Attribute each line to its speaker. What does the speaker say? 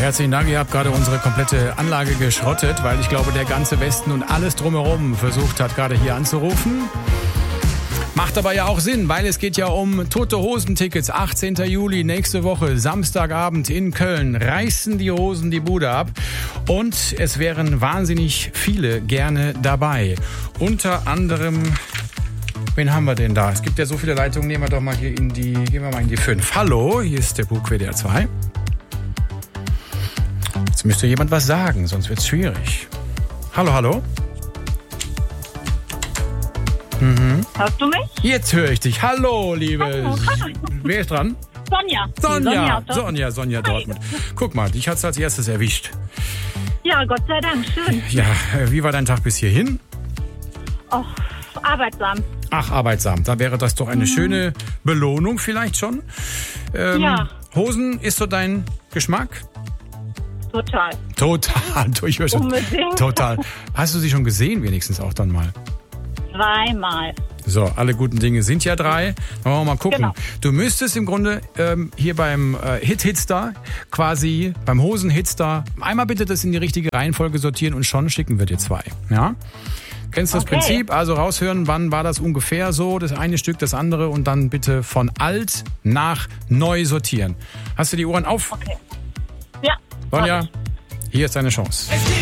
Speaker 1: Herzlichen Dank, ihr habt gerade unsere komplette Anlage geschrottet, weil ich glaube, der ganze Westen und alles drumherum versucht hat, gerade hier anzurufen. Macht aber ja auch Sinn, weil es geht ja um Tote Hosen-Tickets. 18. Juli, nächste Woche, Samstagabend in Köln. Reißen die Hosen die Bude ab. Und es wären wahnsinnig viele gerne dabei. Unter anderem, wen haben wir denn da? Es gibt ja so viele Leitungen, gehen wir mal in die 5. Hallo, hier ist der Bug WDR 2. Jetzt müsste jemand was sagen, sonst wird es schwierig. Hallo?
Speaker 2: Hörst du mich?
Speaker 1: Jetzt höre ich dich. Hallo, liebe.
Speaker 2: Hallo.
Speaker 1: Wer ist dran? Sonja Dortmund. Guck mal, dich hat's als erstes erwischt.
Speaker 2: Ja, Gott sei Dank, schön.
Speaker 1: Ja, wie war dein Tag bis hierhin?
Speaker 2: Och, arbeitsam.
Speaker 1: Ach, arbeitsam. Da wäre das doch eine schöne Belohnung vielleicht schon.
Speaker 2: Ja.
Speaker 1: Hosen ist so dein Geschmack?
Speaker 2: Total.
Speaker 1: Ich höre schon.
Speaker 2: Unbedingt.
Speaker 1: Total. Hast du sie schon gesehen wenigstens auch dann mal?
Speaker 2: 3-mal.
Speaker 1: So, alle guten Dinge sind ja 3. Dann wollen wir mal gucken.
Speaker 2: Genau.
Speaker 1: Du müsstest im Grunde hier beim Hitstar, quasi beim Hosen-Hitstar, einmal bitte das in die richtige Reihenfolge sortieren und schon schicken wir dir 2. Ja? Kennst du das Prinzip? Also raushören, wann war das ungefähr so, das eine Stück, das andere und dann bitte von alt nach neu sortieren. Hast du die Ohren auf?
Speaker 2: Okay. Ja.
Speaker 1: Sonja, hier ist deine Chance.